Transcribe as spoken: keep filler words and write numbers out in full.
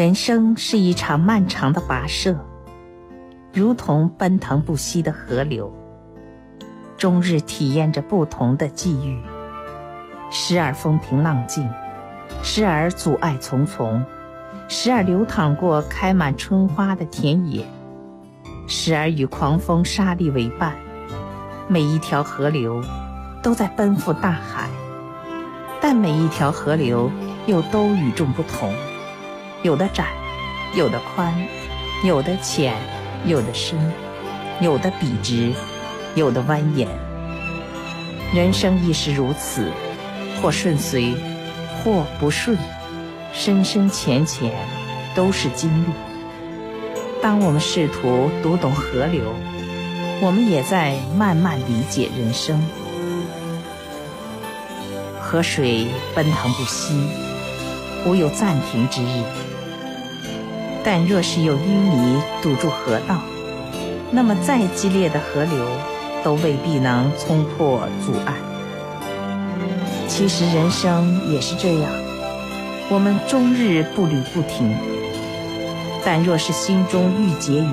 人生是一场漫长的跋涉，如同奔腾不息的河流，终日体验着不同的际遇，时而风平浪静，时而阻碍重重，时而流淌过开满春花的田野，时而与狂风沙砾为伴。每一条河流都在奔赴大海，但每一条河流又都与众不同，有的窄，有的宽，有的浅，有的深，有的笔直，有的蜿蜒。人生亦是如此，或顺遂，或不顺，深深浅浅，都是经历。当我们试图读懂河流，我们也在慢慢理解人生。河水奔腾不息，无有暂停之日。但若是有淤泥堵住河道，那么再激烈的河流都未必能冲破阻碍。其实人生也是这样，我们终日步履不停，但若是心中郁结于